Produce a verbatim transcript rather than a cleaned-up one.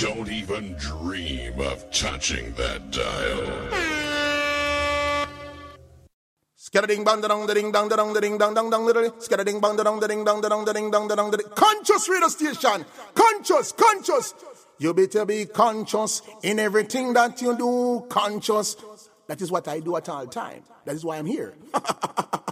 Don't even dream of touching that dial. Skadading bang dang ding dang dang ding dang dang dang ding skadading bang dang ding dang dang ding dang dang ding. Conscious radio station, conscious, conscious. You better be conscious in everything that you do. Conscious. That is what I do at all time. That is why I'm here.